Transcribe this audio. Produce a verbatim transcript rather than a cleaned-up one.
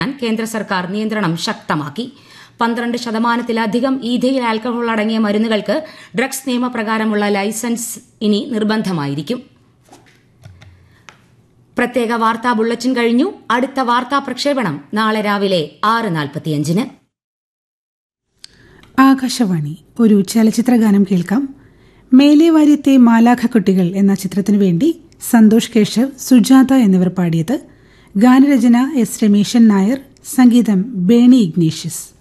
കേന്ദ്ര സർക്കാർ നിയന്ത്രണം ശക്തമാക്കി. പന്ത്രണ്ട് ശതമാനത്തിലധികം ഈഥയിൽ ആൽക്കഹോൾ അടങ്ങിയ മരുന്നുകൾക്ക് ഡ്രഗ്സ് നിയമപ്രകാരമുള്ള ലൈസൻസ് ഇനി നിർബന്ധമായിരിക്കും. പ്രത്യേക വാർത്താ ബുള്ളറ്റിൻ കഴിഞ്ഞു. അടുത്ത വാർത്താ പ്രക്ഷേപണം നാളെ രാവിലെ ആറ് നാൽപ്പത്തിയഞ്ചിന്. ആകാശവാണി. ഒരു ചലച്ചിത്ര ഗാനം കേൾക്കാം. മേലെ വാര്യത്തെ മാലാഖക്കുട്ടികൾ എന്ന ചിത്രത്തിനു വേണ്ടി സന്തോഷ് കേശവ്, സുജാത എന്നിവർ പാടിയത്. ഗാനരചന എസ് രമേശൻ നായർ, സംഗീതം ബേണി ഇഗ്നേഷ്യസ്.